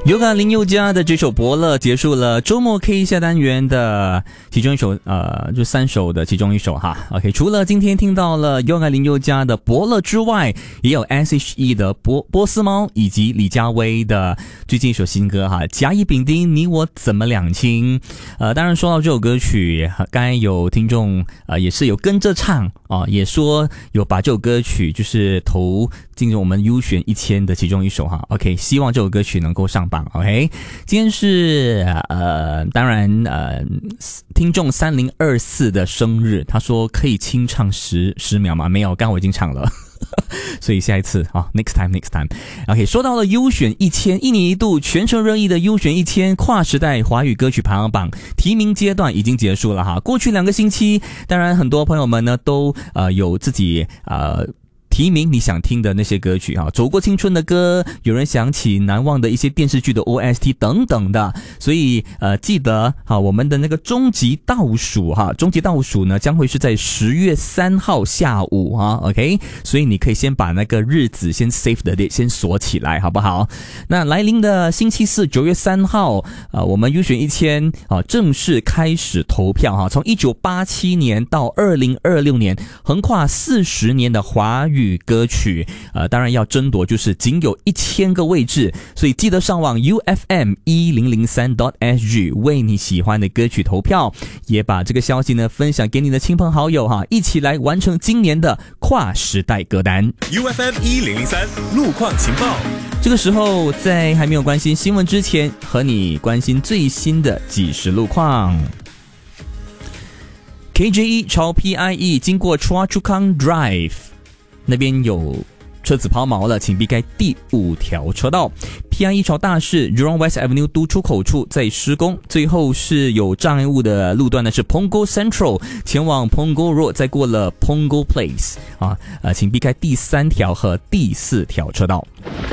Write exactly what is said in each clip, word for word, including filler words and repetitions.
Yoga 林宥嘉的这首《伯乐》结束了周末 K 下单元的其中一首，呃，就三首的其中一首哈。OK， 除了今天听到了 Yoga 林宥嘉的《伯乐》之外，也有 S H E 的波波斯猫以及李佳薇的最近一首新歌哈，甲乙丙丁你我怎么两清。呃，当然说到这首歌曲，刚才有听众呃也是有跟着唱啊、呃，也说有把这首歌曲就是投进入我们优选一千的其中一首哈。OK， 希望这首歌曲能够上榜。OK， 今天是呃，当然呃，听众三零二四的生日，他说可以清唱十十秒吗？没有，刚刚我已经唱了。所以下一次啊 ，next time next time。OK， 说到了优选一千，一年一度全城热议的优选一千跨时代华语歌曲排行榜提名阶段已经结束了哈。过去两个星期，当然很多朋友们呢都呃有自己呃。提名你想听的那些歌曲哈，走过青春的歌，有人想起难忘的一些电视剧的 O S T 等等的，所以呃记得哈，我们的那个终极倒数哈，终极倒数呢将会是在十月三号下午哈 ，OK， 所以你可以先把那个日子先 save the date 先锁起来，好不好？那来临的星期四九月三号，呃，我们优选一千啊正式开始投票哈，从一九八七年到二零二六年，横跨四十年的华语歌曲，呃，当然要争夺就是仅有一千个位置，所以记得上网 U F M 一零零三 点 S G 为你喜欢的歌曲投票，也把这个消息呢分享给你的亲朋好友哈，一起来完成今年的跨时代歌单。 U F M 一零零三路况情报。 这个时候在还没有关心新闻之前，和你关心最新的即时路况。K J E 朝 P I E 经过 Chua Chu Kang Drive。那边有车子抛锚了，请避开第五条车道。P I E 朝大市 Jurong West Avenue 都出口处在施工，最后是有障碍物的路段呢是 Punggol Central 前往 Punggol Road， 再过了 Punggol Place 啊，呃，请避开第三条和第四条车道。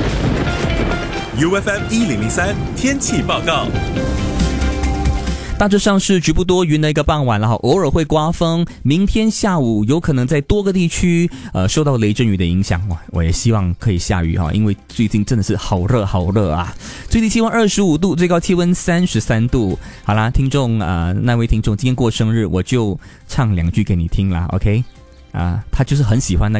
U F M 一零零三天气报告。 大致上是局部多云的一个傍晚了哈，偶尔会刮风。明天下午有可能在多个地区呃受到雷阵雨的影响，哇，我也希望可以下雨哈，因为最近真的是好热好热啊！最低气温二十五度，最高气温三十三度。好啦，听众啊、呃，那位听众今天过生日，我就唱两句给你听啦 ，OK？ 啊、呃，他就是很喜欢那